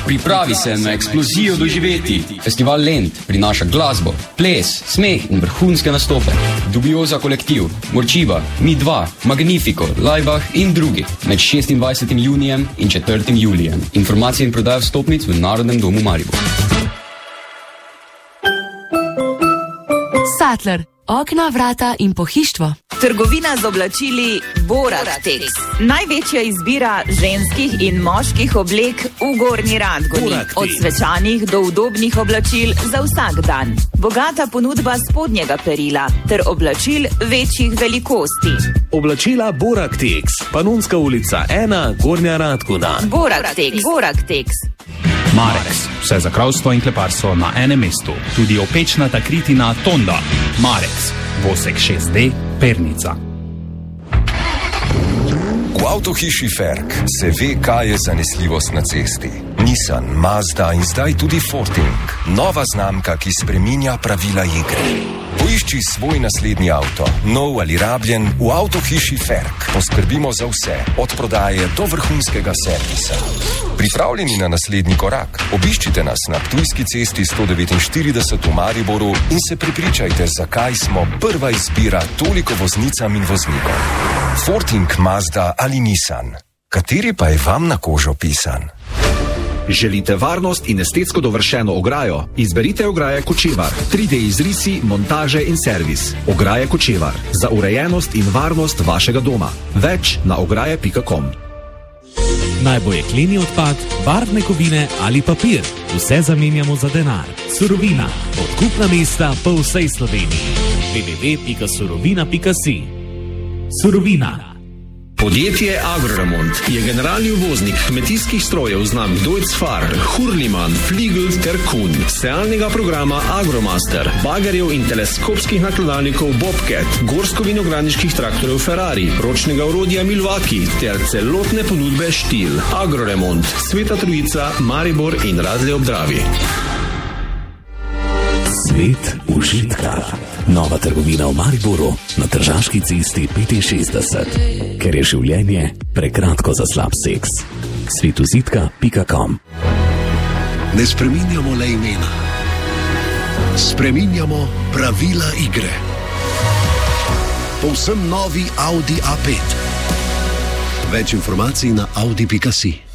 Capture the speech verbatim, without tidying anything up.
Pripravi se na eksplozijo doživeti. Festival Lent prinaša glasbo, ples, smeh in vrhunske nastope. Dubioza kolektiv, Morčiva, Mi dva, Magnifico, Laibach in drugi med šestindvajsetim junijem in četrtim julijem. Informacije in prodaja vstopnic v Narodnem domu Maribor. Sattler. Okna, vrata in pohištvo. Trgovina z oblačili Boratex. Največja izbira ženskih in moških oblek v Gornji Radgoni. Od svečanih do udobnih oblačil za vsak dan. Bogata ponudba spodnjega perila ter oblačil večjih velikosti. Oblačila Boratex. Panonska ulica ena, Gornja Radgona. Boratex. Boratex. Marex. Vse za kravstvo in kleparstvo na enem mestu. Tudi opečnata kritina Tonda. Marex. Vosek šest D, Pernica. V avtohiši Ferk se ve, kaj je zanesljivost na cesti. Nissan, Mazda in zdaj tudi Forting. Nova znamka, ki spreminja pravila igre. Poišči svoj naslednji avto, nov ali rabljen, v avtohiši Ferk. Poskrbimo za vse, od prodaje do vrhunskega servisa. Pripravljeni na naslednji korak? Obiščite nas na Ptujski cesti sto devetinštirideset v Mariboru in se prepričajte, zakaj smo prva izbira toliko voznicam in voznikom. Forting, Mazda ali Nissan. Kateri pa je vam na kožo pisan? Želite varnost in estetsko dovršeno ograjo? Izberite ograje Kočevar. tri D izrisi, montaže in servis. Ograje Kočevar. Za urejenost in varnost vašega doma. Več na ograje pika com. Naj bo jekleni odpad, barvne kovine ali papir. Vse zamenjamo za denar. Surovina. Odkupna mesta po vsej Sloveniji. w w w pika surovina pika si. Surovina. Podjetje Agroremont je generalni uvoznik kmetijskih strojev znamk Deutz-Fahr, Hurlimann, Fliegl ter Kuhn, sejalnega programa Agromaster, bagerjev in teleskopskih nakladalnikov Bobcat, gorsko-vinogradniških traktorjev Ferrari, ročnega orodja Milwaukee ter celotne ponudbe Štil. Agroremont, Sveta Trojica, Maribor in Radlje ob Dravi. Svet užitka. Nova trgovina v Mariboru na Tržaški cesti petinšestdeset. Ker je življenje prekratko za slab seks. svetuzitka pika com. Ne spreminjamo le imena. Spreminjamo pravila igre. Povsem novi Audi A pet. Več informacij na audi pika si.